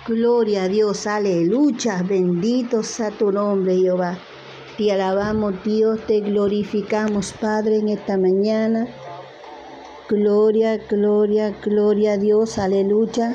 Gloria a Dios, aleluya, bendito sea tu nombre, Jehová. Te alabamos, Dios, te glorificamos, Padre, en esta mañana. Gloria, gloria, gloria a Dios, aleluya.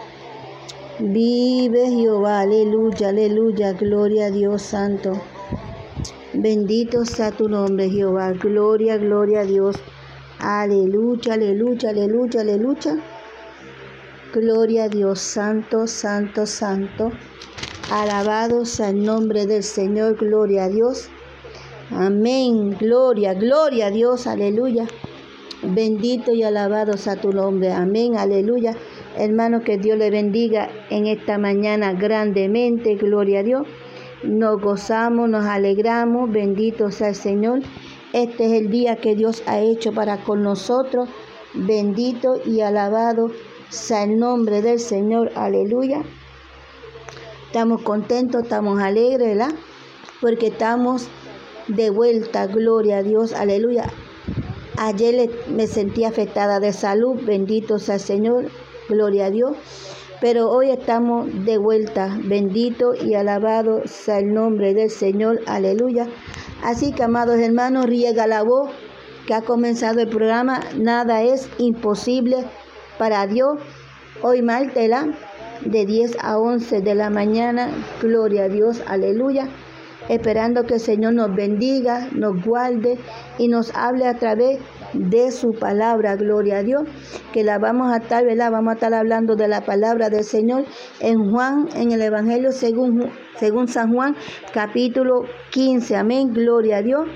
Vive Jehová, aleluya, aleluya, gloria a Dios Santo. Bendito sea tu nombre, Jehová. Gloria, gloria a Dios. Aleluya, aleluya, aleluya, aleluya. Gloria a Dios, santo, santo, santo. Alabado sea el nombre del Señor, gloria a Dios. Amén, gloria, gloria a Dios, aleluya. Bendito y alabado sea tu nombre, amén, aleluya. Hermano, que Dios le bendiga en esta mañana grandemente, gloria a Dios. Nos gozamos, nos alegramos, bendito sea el Señor. Este es el día que Dios ha hecho para con nosotros. Bendito y alabado sea el nombre del Señor, aleluya. Estamos contentos, estamos alegres, ¿verdad? Porque estamos de vuelta, gloria a Dios, aleluya. Ayer me sentí afectada de salud, bendito sea el Señor, gloria a Dios. Pero hoy estamos de vuelta, bendito y alabado sea el nombre del Señor, aleluya. Así que, amados hermanos, riega la voz que ha comenzado el programa. Nada es imposible para Dios. Hoy martes, de 10 a 11 de la mañana, gloria a Dios, aleluya. Esperando que el Señor nos bendiga, nos guarde y nos hable a través de su palabra, gloria a Dios, que la vamos a estar, ¿verdad? Vamos a estar hablando de la palabra del Señor en Juan, en el Evangelio según San Juan, capítulo 15, amén, gloria a Dios.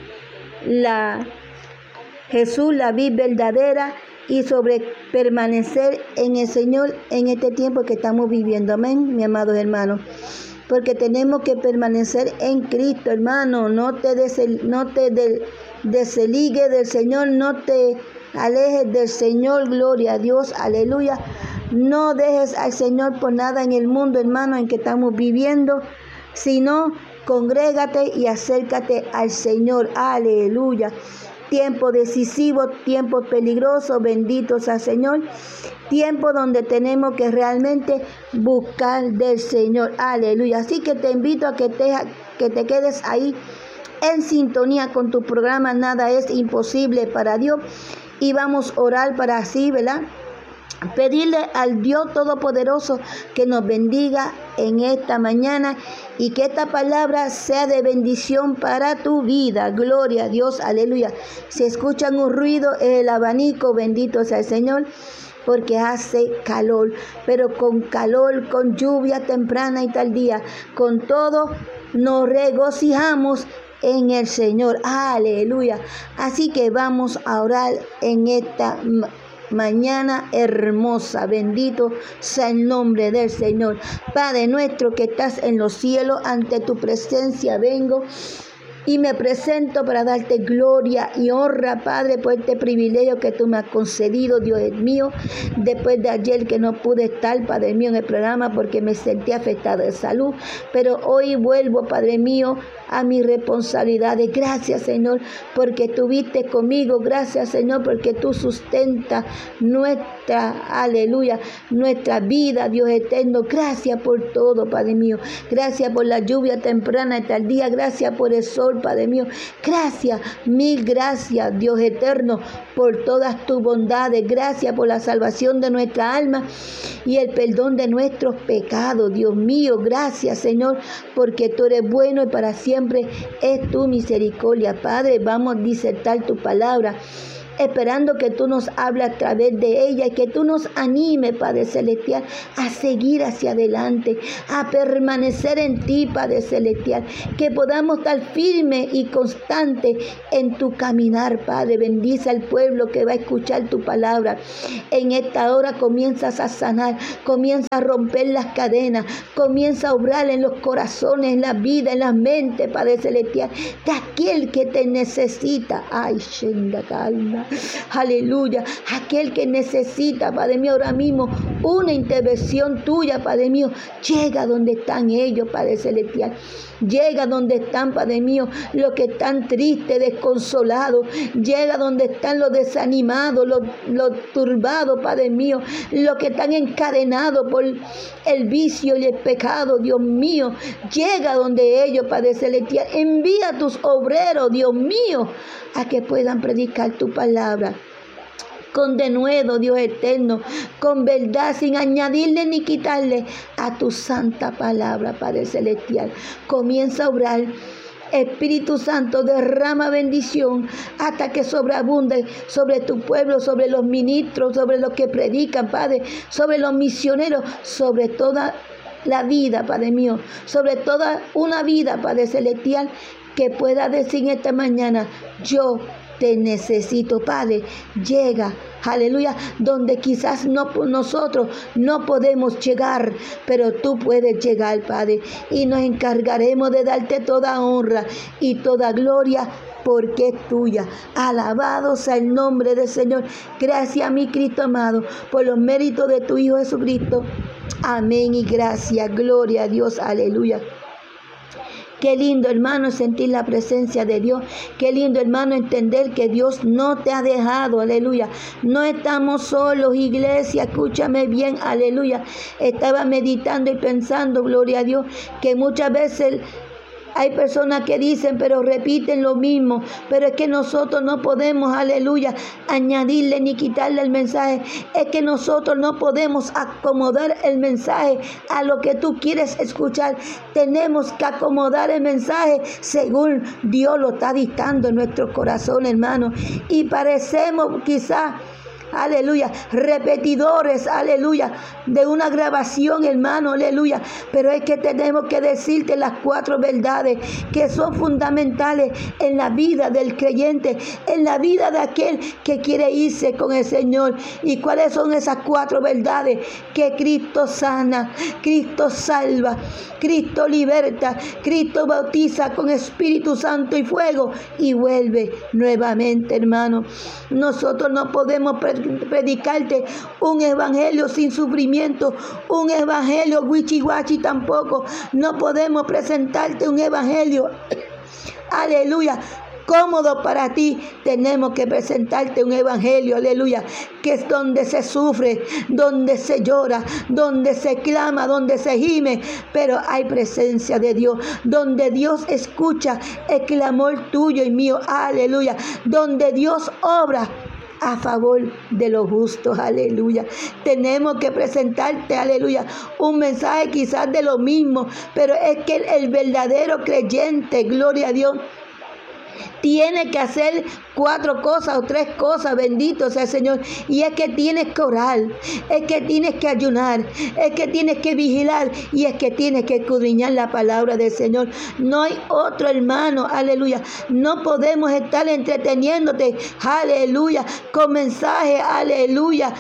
Jesús, la vid verdadera, y sobre permanecer en el Señor en este tiempo que estamos viviendo, amén, mis amados hermanos. Porque tenemos que permanecer en Cristo, hermano. No te desligues del Señor, no te alejes del Señor, gloria a Dios, aleluya. No dejes al Señor por nada en el mundo, hermano, en que estamos viviendo, sino congrégate y acércate al Señor, aleluya. Tiempo decisivo, tiempo peligroso, bendito sea el Señor. Tiempo donde tenemos que realmente buscar del Señor, aleluya. Así que te invito a que te quedes ahí en sintonía con tu programa. Nada es imposible para Dios. Y vamos a orar para así, ¿verdad? Pedirle al Dios Todopoderoso que nos bendiga en esta mañana y que esta palabra sea de bendición para tu vida. Gloria a Dios, aleluya. Si escuchan un ruido, es el abanico, bendito sea el Señor, porque hace calor, pero con calor, con lluvia temprana y tardía, con todo nos regocijamos en el Señor, aleluya. Así que vamos a orar en esta mañana hermosa, bendito sea el nombre del Señor. Padre nuestro que estás en los cielos, ante tu presencia vengo y me presento para darte gloria y honra, Padre, por este privilegio que tú me has concedido, Dios mío, después de ayer que no pude estar, Padre mío, en el programa porque me sentí afectada de salud, pero hoy vuelvo, Padre mío, a mis responsabilidades. Gracias, Señor, porque estuviste conmigo. Gracias, Señor, porque tú sustentas nuestra vida, Dios eterno. Gracias por todo, Padre mío. Gracias por la lluvia temprana y tardía. Gracias por el sol, Padre mío. Gracias, mil gracias, Dios eterno, por todas tus bondades. Gracias por la salvación de nuestra alma y el perdón de nuestros pecados, Dios mío. Gracias, Señor, porque tú eres bueno y para siempre es tu misericordia, Padre. Vamos a disertar tu palabra, esperando que tú nos hables a través de ella y que tú nos animes, Padre Celestial, a seguir hacia adelante, a permanecer en ti, Padre Celestial, que podamos estar firmes y constantes en tu caminar, Padre. Bendice al pueblo que va a escuchar tu palabra. En esta hora comienzas a sanar, comienza a romper las cadenas, comienza a obrar en los corazones, en la vida, en la mente, Padre Celestial, de aquel que te necesita. Ay, Shenda Calma. aleluya. Aquel que necesita, Padre mío, ahora mismo una intervención tuya, Padre mío, llega donde están ellos, Padre celestial. Llega donde están, Padre mío, los que están tristes, desconsolados. Llega donde están los desanimados, los turbados, Padre mío, los que están encadenados por el vicio y el pecado, Dios mío. Llega donde ellos, Padre celestial. Envía a tus obreros, Dios mío, a que puedan predicar tu palabra con denuedo, Dios eterno, con verdad, sin añadirle ni quitarle a tu santa palabra, Padre celestial. Comienza a obrar. Espíritu Santo, derrama bendición hasta que sobreabunde sobre tu pueblo, sobre los ministros, sobre los que predican, Padre, sobre los misioneros, sobre toda la vida, Padre mío, sobre toda una vida, Padre celestial, que pueda decir esta mañana: yo te necesito, Padre. Llega, aleluya, donde quizás nosotros no podemos llegar, pero tú puedes llegar, Padre, y nos encargaremos de darte toda honra y toda gloria, porque es tuya. Alabado sea el nombre del Señor. Gracias a mi Cristo amado, por los méritos de tu Hijo Jesucristo. Amén y gracias. Gloria a Dios. Aleluya. Qué lindo, hermano, sentir la presencia de Dios. Qué lindo, hermano, entender que Dios no te ha dejado. Aleluya. No estamos solos, iglesia. Escúchame bien. Aleluya. Estaba meditando y pensando, gloria a Dios, que muchas veces hay personas que dicen, pero repiten lo mismo. Pero es que nosotros no podemos, aleluya, añadirle ni quitarle el mensaje. Es que nosotros no podemos acomodar el mensaje a lo que tú quieres escuchar. Tenemos que acomodar el mensaje según Dios lo está dictando en nuestro corazón, hermano. Y parecemos quizás, aleluya, repetidores, aleluya, de una grabación, hermano, aleluya. Pero es que tenemos que decirte las 4 verdades que son fundamentales en la vida del creyente, en la vida de aquel que quiere irse con el Señor. ¿Y cuáles son esas 4 verdades? Que Cristo sana, Cristo salva, Cristo liberta, Cristo bautiza con Espíritu Santo y fuego y vuelve nuevamente, hermano. Nosotros no podemos predicarte un evangelio sin sufrimiento, un evangelio wichiwachi tampoco. No podemos presentarte un evangelio, aleluya, cómodo para ti. Tenemos que presentarte un evangelio, aleluya, que es donde se sufre, donde se llora, donde se clama, donde se gime, pero hay presencia de Dios, donde Dios escucha el clamor tuyo y mío, aleluya, donde Dios obra a favor de los justos, aleluya. Tenemos que presentarte, aleluya, un mensaje quizás de lo mismo, pero es que el verdadero creyente, gloria a Dios, tiene que hacer 4 cosas o 3 cosas, bendito sea el Señor. Y es que tienes que orar, es que tienes que ayunar, es que tienes que vigilar y es que tienes que escudriñar la palabra del Señor. No hay otro, hermano, aleluya. No podemos estar entreteniéndote, aleluya, con mensajes, aleluya,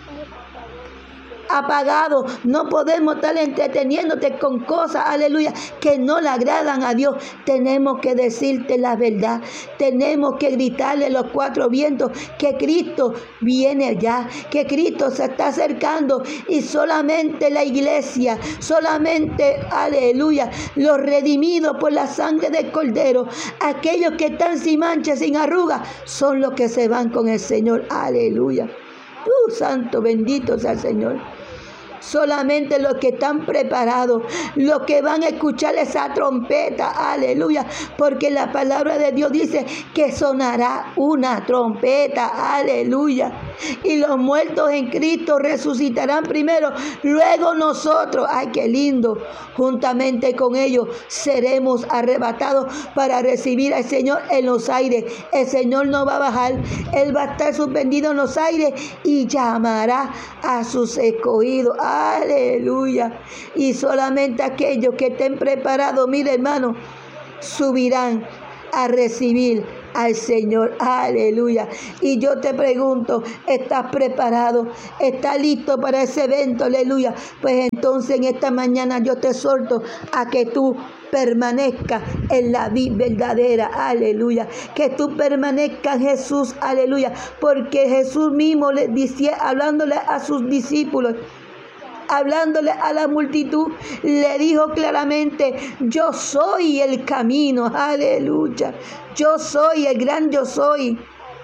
apagado. No podemos estar entreteniéndote con cosas, aleluya, que no le agradan a Dios. Tenemos que decirte la verdad. Tenemos que gritarle a los 4 vientos que Cristo viene ya, que Cristo se está acercando y solamente la iglesia, solamente, aleluya, los redimidos por la sangre del Cordero, aquellos que están sin mancha, sin arruga, son los que se van con el Señor, aleluya. Santo, bendito sea el Señor. Solamente los que están preparados, los que van a escuchar esa trompeta, aleluya, porque la palabra de Dios dice que sonará una trompeta, aleluya, y los muertos en Cristo resucitarán primero, luego nosotros, ay, qué lindo, juntamente con ellos seremos arrebatados para recibir al Señor en los aires. El Señor no va a bajar, Él va a estar suspendido en los aires y llamará a sus escogidos, aleluya, y solamente aquellos que estén preparados, mire, hermano, subirán a recibir al Señor. Aleluya. Y yo te pregunto, ¿estás preparado? ¿Estás listo para ese evento? Aleluya. Pues entonces en esta mañana yo te exhorto a que tú permanezca en la vida verdadera, aleluya, que tú permanezcas en Jesús, aleluya, porque Jesús mismo le decía, hablándole a sus discípulos, hablándole a la multitud, le dijo claramente: yo soy el camino, aleluya, yo soy el gran yo soy.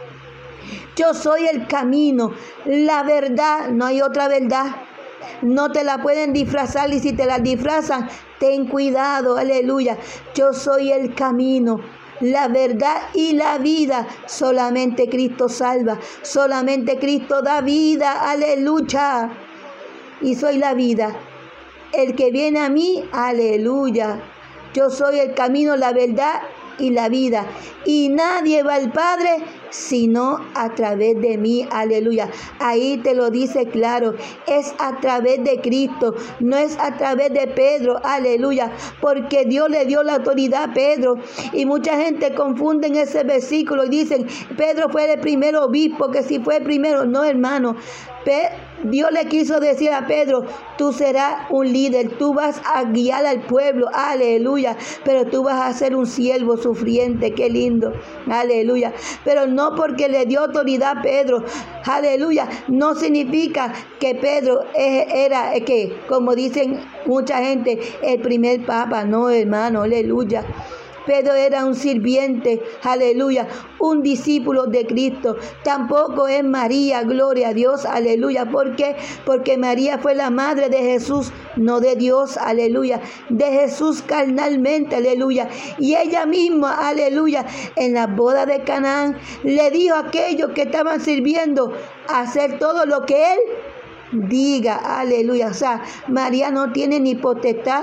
Yo soy el camino, la verdad, no hay otra verdad. No te la pueden disfrazar, y si te la disfrazan, ten cuidado, aleluya. Yo soy el camino, la verdad y la vida. Solamente Cristo salva, solamente Cristo da vida, aleluya. Y soy la vida. El que viene a mí, aleluya. Yo soy el camino, la verdad y la vida. Y nadie va al Padre sino a través de mí, aleluya. Ahí te lo dice claro, es a través de Cristo, no es a través de Pedro, aleluya, porque Dios le dio la autoridad a Pedro, y mucha gente confunde ese versículo y dicen: Pedro fue el primer obispo, que si fue el primero. No, hermano, Dios le quiso decir a Pedro: tú serás un líder, tú vas a guiar al pueblo, aleluya, pero tú vas a ser un siervo sufriente. Qué lindo, aleluya. Pero no porque le dio autoridad a Pedro, aleluya, no significa que Pedro era, que como dicen mucha gente, el primer papa. No, hermano, aleluya. Pedro era un sirviente, aleluya, un discípulo de Cristo. Tampoco es María, gloria a Dios, aleluya. ¿Por qué? Porque María fue la madre de Jesús, no de Dios, aleluya, de Jesús carnalmente, aleluya. Y ella misma, aleluya, en la boda de Canaán, le dijo a aquellos que estaban sirviendo hacer todo lo que él diga, aleluya. O sea, María no tiene ni potestad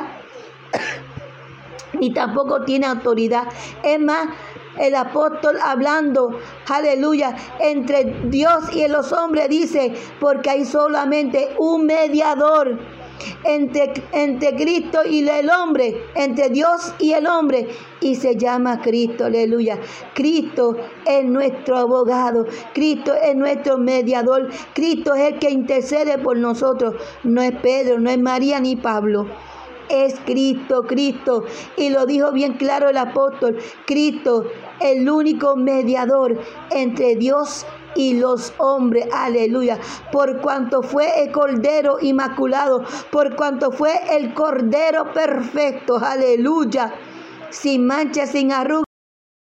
ni tampoco tiene autoridad. Es más, el apóstol hablando, aleluya, entre Dios y los hombres dice: porque hay solamente un mediador entre Cristo y el hombre, entre Dios y el hombre, y se llama Cristo, aleluya. Cristo es nuestro abogado, Cristo es nuestro mediador, Cristo es el que intercede por nosotros. No es Pedro, no es María ni Pablo. Es Cristo, Cristo. Y lo dijo bien claro el apóstol: Cristo, el único mediador entre Dios y los hombres, aleluya. Por cuanto fue el Cordero inmaculado, por cuanto fue el Cordero perfecto, aleluya, sin mancha, sin arruga.